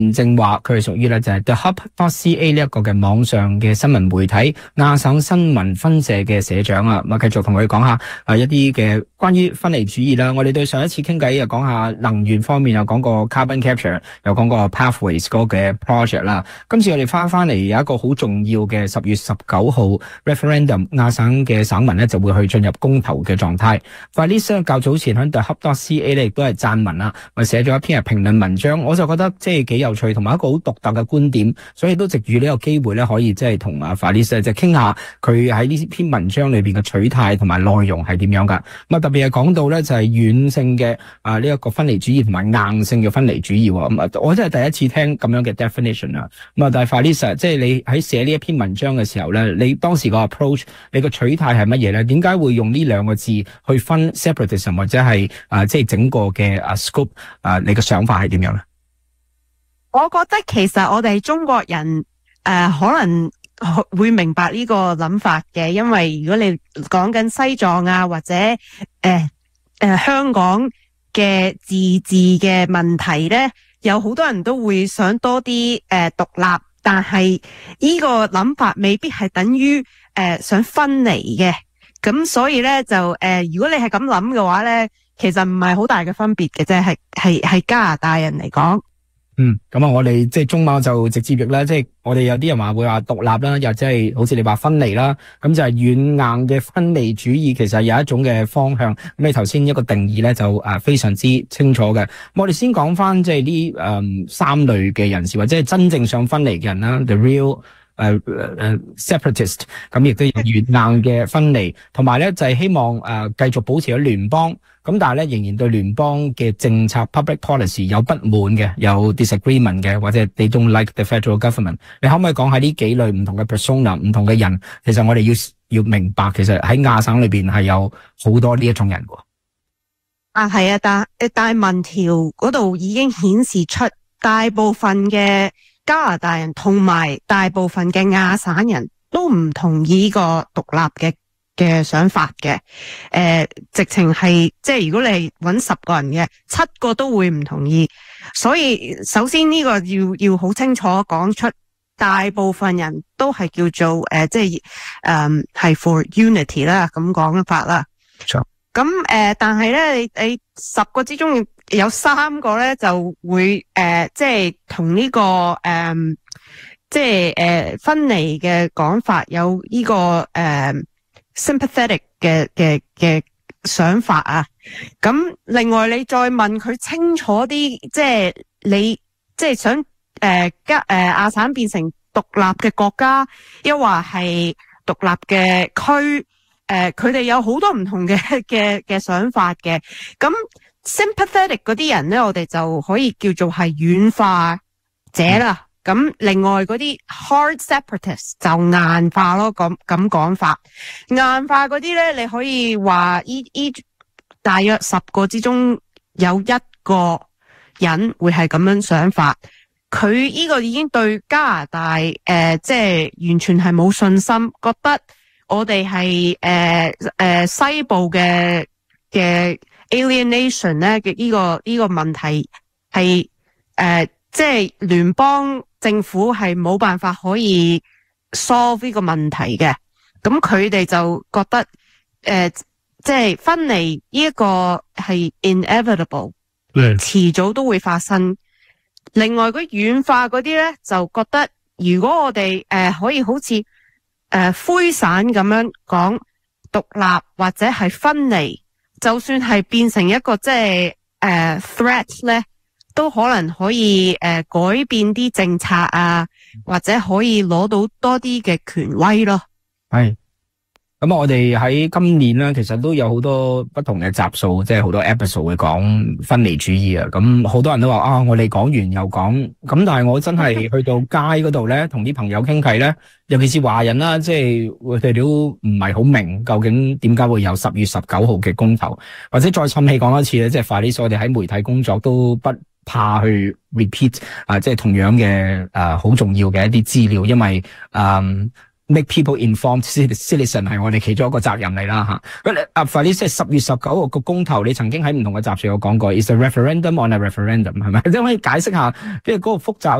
正話佢係屬於咧就係 The Hub.ca 呢一個嘅網上嘅新聞媒體亞省新聞分社嘅社長啊，咁啊繼續同佢講下一啲嘅關於分離主義啦。我哋對上一次傾偈又講下能源方面，又講過 carbon capture， 又講過 pathways 嗰個嘅 project 啦。今次我哋翻嚟有一個好重要嘅10月19號 referendum， 亞省嘅省民咧就會去進入公投嘅狀態。Felicia 較早前喺 The Hub.ca 咧亦都係撰文啦，咪寫咗一篇評論文章，我就覺得即係幾有趣，同埋一個好獨特嘅觀點，所以都藉住呢個機會咧，可以即係同Felicia 就傾下佢喺呢篇文章裏邊嘅取態同埋內容係點樣噶。咁啊特別係講到咧就係軟性嘅呢一個分離主義同埋硬性嘅分離主義。咁啊我真係第一次聽咁樣嘅 definition 啊。咁啊但係 Felicia 即係你喺寫呢一篇文章嘅時候咧，你當時個 approach， 你個取態係乜嘢咧？點解會用呢兩個字去分 separatism 或者係即係整個嘅scope？你嘅想法係點樣咧？ 我覺得其實我哋中國人可能會明白呢個諗法嘅，因為如果你講緊西藏啊或者香港嘅自治嘅問題咧，有好多人都會想多啲獨立，但係呢個諗法未必係等於想分離嘅。咁所以咧就如果你係咁諗嘅話咧，其實唔係好大嘅分別嘅啫，係加拿大人嚟講。 咁我哋即係中馬就直接譯啦，即係我哋有啲人話會話獨立啦，又即係好似你話分離啦，咁就係軟硬嘅分離主義，其實有一種嘅方向。咁你頭先一個定義咧就非常之清楚嘅。我哋先講翻即係呢三類嘅人士，或者係真正想分離嘅人啦 ，the real separatist， 咁亦都有軟硬嘅分離，同埋咧就係希望繼續保持咗聯邦。咁但係咧仍然對聯邦嘅政策 public policy 有不滿嘅，有 disagreement 嘅，或者 they don't like the federal government。你可唔可以講下呢幾類唔同嘅 persona， 唔同嘅人？其實我哋要明白，其實喺亞省裏邊係有好多呢一種人喎。 係啊，但係民調嗰度已經顯示出大部分嘅加拿大人同埋大部分嘅亞省人都唔同意呢個獨立嘅想法嘅。直情係即係如果你揾10個人嘅7個都會唔同意。所以首先呢個要好清楚講出，大部分人都係叫做即係係 for unity 啦，咁講法啦。 錯。 咁但係咧你10個之中有3個咧就會即係同呢個即係分離嘅講法有呢個sympathetic 嘅想法啊。咁另外你再問佢清楚啲，即係你即係想亞省變成獨立嘅國家，抑或係獨立嘅區，佢哋有好多唔同嘅想法嘅。咁 sympathetic 嗰啲人咧，我哋就可以叫做係軟化者啦。咁另外嗰啲 hard separatists 就硬化咯，咁講法。硬化嗰啲咧，你可以話大約10個之中有1個人會係咁樣想法。佢呢個已經對加拿大即係完全係冇信心，覺得我哋係西部嘅 alienation 咧嘅呢個問題係即係聯邦政府係冇辦法可以 solve 呢個問題嘅。咁佢哋就覺得即係分離呢一個係 inevitable， 遲早都會發生。另外嗰軟化嗰啲咧就覺得，如果我哋可以好似灰散咁樣講獨立或者係分離，就算係變成一個即係threat 咧，都可能可以改變啲政策啊，或者可以攞到多啲嘅權威咯。 係。咁我哋喺今年咧，其實都有好多不同嘅集數，即係好多 episode 會講分離主義啊。咁好多人都話我哋講完又講，咁但係我真係去到街嗰度咧，同啲朋友傾偈咧，尤其是華人啦，即係佢哋都唔係好明究竟點解會有10月19號嘅公投，或者再氹氣講多次咧，即係快啲，我哋喺媒體工作都不怕去 repeat 即係同樣嘅好重要嘅一啲資料，因為 make people informed citizen 係我哋其中一個責任嚟啦吓。咁阿法呢即係10月19號個公投，你曾經喺唔同嘅集數有講過 ，is a referendum on a referendum 係咪？即係可以解釋下，即係嗰個複雜。